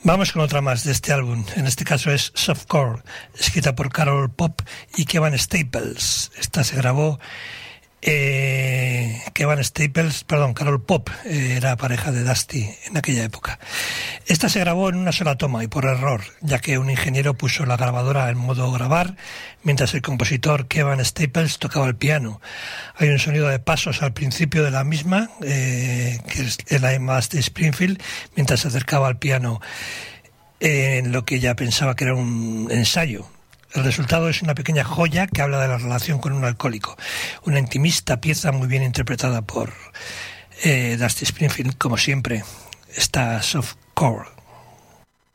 Vamos con otra más de este álbum. En este caso es Softcore, escrita por Carol Pop y Kevin Staples. Esta se grabó... Carol Pop era pareja de Dusty en aquella época. Esta se grabó en una sola toma y por error, ya que un ingeniero puso la grabadora en modo grabar mientras el compositor Kevin Staples tocaba el piano. Hay un sonido de pasos al principio de la misma, que es la de Springfield, mientras se acercaba al piano, en lo que ella pensaba que era un ensayo. El resultado es una pequeña joya que habla de la relación con un alcohólico. Una intimista pieza muy bien interpretada por Dusty Springfield, como siempre, esta Softcore.